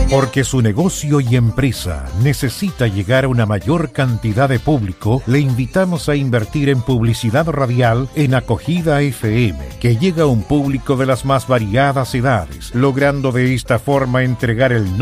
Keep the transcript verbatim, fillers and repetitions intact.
Porque su negocio y empresa necesita llegar a una mayor cantidad de público, le invitamos a invertir en publicidad radial en Acogida F M, que llega a un público de las más variadas edades, logrando de esta forma entregar el